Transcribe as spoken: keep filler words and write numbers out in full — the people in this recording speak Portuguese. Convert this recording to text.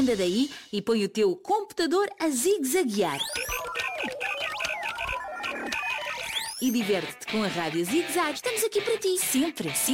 Anda daí e põe o teu computador a zigue-zaguear. E diverte-te com a Rádio Zig Zag. Estamos aqui para ti, sempre, sempre.